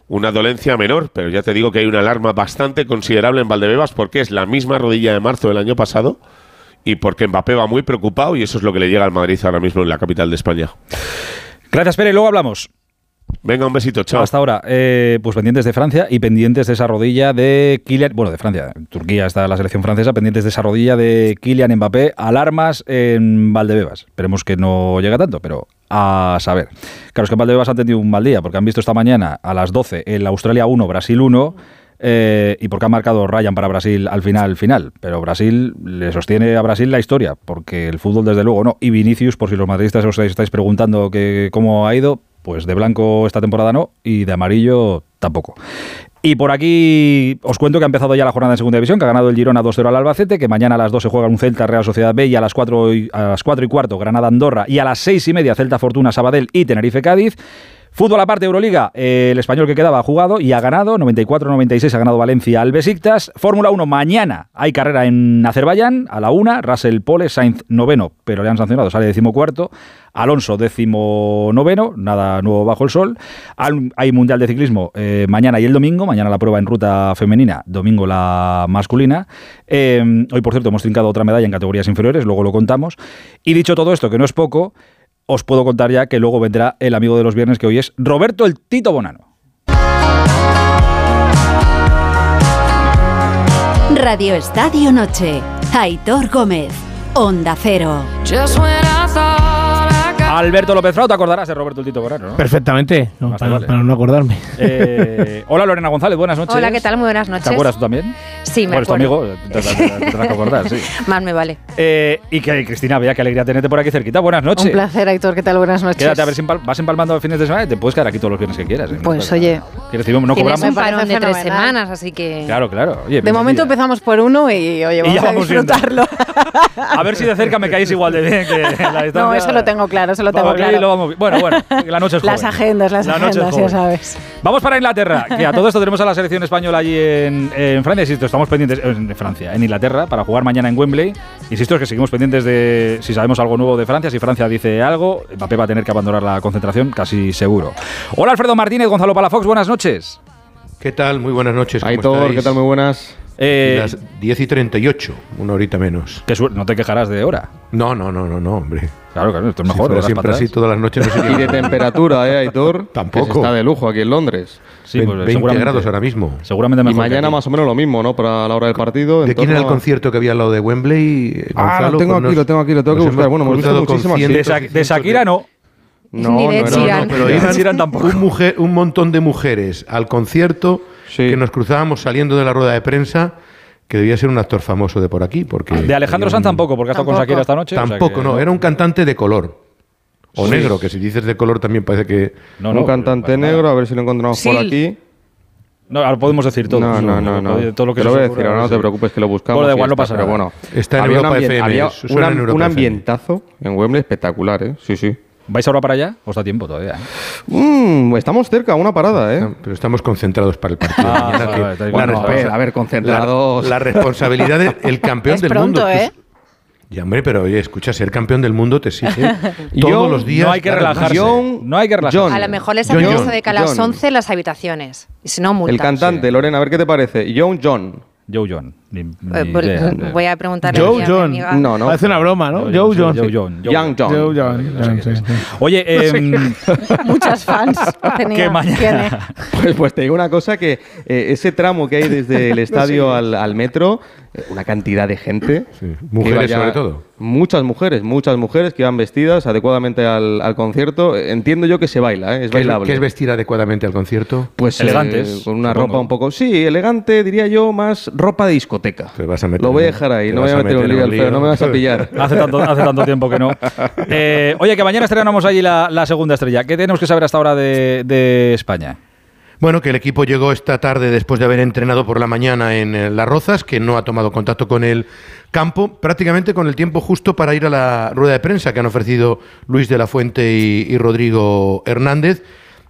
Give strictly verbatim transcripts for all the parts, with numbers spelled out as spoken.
una dolencia menor, pero ya te digo que hay una alarma bastante considerable en Valdebebas porque es la misma rodilla de marzo del año pasado y porque Mbappé va muy preocupado y eso es lo que le llega al Madrid ahora mismo en la capital de España. Gracias, Pere, luego hablamos. Venga, un besito, chao. Hasta ahora, eh, pues pendientes de Francia y pendientes de esa rodilla de Kylian, bueno, de Francia, en Turquía está la selección francesa, pendientes de esa rodilla de Kylian Mbappé, alarmas en Valdebebas. Esperemos que no llegue a tanto, pero a saber. Claro, es que en Valdebebas han tenido un mal día, porque han visto esta mañana a las doce el Australia uno, Brasil uno, eh, y porque han marcado Ryan para Brasil al final, final. Pero Brasil, le sostiene a Brasil la historia, porque el fútbol desde luego no. Y Vinicius, por si los madridistas os estáis preguntando que cómo ha ido, pues de blanco esta temporada no, y de amarillo tampoco. Y por aquí os cuento que ha empezado ya la jornada en Segunda División, que ha ganado el Girona dos cero al Albacete, que mañana a las dos se juega un Celta Real Sociedad B y a las cuatro y, a las cuatro y cuarto Granada Andorra y a las seis y media Celta Fortuna Sabadell y Tenerife Cádiz. Fútbol aparte, Euroliga, eh, el español que quedaba ha jugado y ha ganado, noventa y cuatro noventa y seis ha ganado Valencia al Besiktas. Fórmula uno, mañana hay carrera en Azerbaiyán, a la una, Russell Pole, Sainz noveno, pero le han sancionado, sale decimocuarto. Alonso décimo noveno, nada nuevo bajo el sol. Hay Mundial de Ciclismo eh, mañana y el domingo, mañana la prueba en ruta femenina, domingo la masculina. Eh, hoy, por cierto, hemos trincado otra medalla en categorías inferiores, luego lo contamos. Y dicho todo esto, que no es poco, os puedo contar ya que luego vendrá el amigo de los viernes, que hoy es Roberto el Tito Bonano. Radio Estadio Noche, Aitor Gómez, Onda Cero. Alberto López Frau, te acordarás de Roberto el Tito Bonano, ¿no? Perfectamente, no, para, vale. para no acordarme. Eh, hola Lorena González, buenas noches. Hola, ¿qué tal? Muy buenas noches. ¿Te acuerdas tú también? Sí, me bueno, acuerdo. Bueno, es tu amigo, te, te, te tendrás que acordar, sí. Más me vale. Eh, y que Cristina, vea qué alegría tenerte por aquí cerquita. Buenas noches. Un placer, Aitor, ¿qué tal? Buenas noches. Quédate a ver si empal- vas empalmando los fines de semana y te puedes quedar aquí todos los viernes que quieras. ¿eh? Pues no oye, ¿quieres decir, no tienes cobramos? un parón de tres fenomenal. semanas, así que... Claro, claro. Oye, de momento bienvenida. empezamos por uno y oye, vamos Y ya a vamos viendo. disfrutarlo. A ver si de cerca me caís igual de bien que en la distancia. No, eso lo tengo claro, eso lo tengo Vamos, claro. y lo vamos- bueno, bueno, la noche es joven. Las agendas, las La noche es agendas, ya joven. sabes. Vamos para Inglaterra, que a todo esto tenemos a la selección española allí en, en Francia. Insisto, estamos pendientes en Francia, en Inglaterra, para jugar mañana en Wembley. Insisto, es que seguimos pendientes de si sabemos algo nuevo de Francia. Si Francia dice algo, Mbappé va a tener que abandonar la concentración, casi seguro. Hola Alfredo Martínez, Gonzalo Palafox, buenas noches. ¿Qué tal? Muy buenas noches. ¿Cómo Aitor, estáis? ¿qué tal? Muy buenas. Eh, Las diez y treinta y ocho, una horita menos. que su- no te quejarás de hora. No, no, no, no, no, hombre. Claro, claro, esto es Si mejor. fuera horas siempre para así atrás. todas las noches no sería Y de temperatura, ¿eh, Aitor? Tampoco. Que se está de lujo aquí en Londres. Sí, pues, veinte seguramente- grados ahora mismo. Seguramente Y mejor. que mañana aquí. más o menos lo mismo, ¿no? Para la hora del partido. ¿De en quién era el torno a- concierto que había al lado de Wembley? eh, Ah, Gonzalo? lo tengo Pues aquí, lo tengo aquí, lo tengo que nos buscar. hemos Bueno, hemos visto cruzado con muchísimas. cientos De, y Sha- cientos de Shakira no. No, Ni de no, Ed no, Sheeran. no, pero De iban Sheeran tampoco. un, mujer, un montón de mujeres al concierto Sí. que nos cruzábamos saliendo de la rueda de prensa, que debía ser un actor famoso de por aquí. Porque De Alejandro había Sanz un- tampoco, porque ha estado con Tampoco. Shakira esta noche. o sea Tampoco, que no, era un cantante de color. O Sí. negro, que si dices de color también parece que... No, un no, cantante no pasa negro, nada. a ver si lo encontramos Sí. por aquí. No, ahora podemos decir todo. No, no, no, no. Todo lo que te lo se voy a os decir, ocurra, ahora no te sí. preocupes que lo buscamos. Bueno, da y igual, ya no está, pasa pero nada. bueno. Está en había Europa un ambien- F M, había eso un, suena am- en Europa un F M. ambientazo en Wembley espectacular, ¿eh? Sí, sí. ¿Vais ahora para allá? ¿Os da tiempo todavía? ¿eh? Mm, estamos cerca, una parada, ¿eh? Pero estamos concentrados para el partido. Ah, mañana, vale, que vale, está bien. la Bueno, a ver, responsa- a ver, concentrados. La, la responsabilidad del campeón Es del pronto, mundo. ¿eh? Tú- Ya, hombre, pero oye, escucha, ser campeón del mundo te exige Yo- todos los días. No hay que dar el relajarse. máximo. No hay que relajarse. John. A lo mejor les John, han John, dicho de que a las John. once las habitaciones. Y si no, multa. El cantante, Lorena, a ver qué te parece. John John. Joe John. Ni, ni Eh, pues, idea. voy a preguntarle Joe aquí a mi John. amiga. No, no. Parece una broma, ¿no? Joe Joe John, John. Joe John. Joe Young John. Joe John. No sé qué sí, es. sí. Oye, em, Muchas fans tenía. que mañana... tiene. Pues, pues te digo una cosa, que eh, ese tramo que hay desde el estadio al, al metro, eh, una cantidad de gente. Sí, que mujeres iba ya- sobre todo. Muchas mujeres, muchas mujeres que iban vestidas adecuadamente al, al concierto. Entiendo yo que se baila, ¿eh? Es ¿Qué es, bailable. qué es vestir adecuadamente al concierto? Pues Elegantes, eh, con una supongo. ropa un poco... Sí, elegante, diría yo, más ropa de discoteca. Te vas a meter Lo voy a en- dejar ahí, te no me vas voy a a meter en un meter lío, en un Alfredo, lío. no me vas a pillar. Hace tanto, hace tanto tiempo que no. Eh, oye, que mañana estrenamos allí la, la segunda estrella. ¿Qué tenemos que saber hasta ahora de, de España? Bueno, que el equipo llegó esta tarde después de haber entrenado por la mañana en eh, Las Rozas, que no ha tomado contacto con el campo, prácticamente con el tiempo justo para ir a la rueda de prensa que han ofrecido Luis de la Fuente y, y Rodrigo Hernández,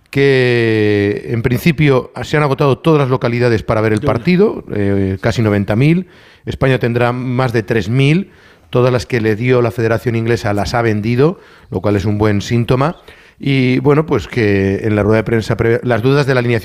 que en principio se han agotado todas las localidades para ver el partido, eh, casi noventa mil. España tendrá más de tres mil. Todas las que le dio la Federación Inglesa las ha vendido, lo cual es un buen síntoma. Y bueno, pues que en la rueda de prensa, previa- las dudas de la alineación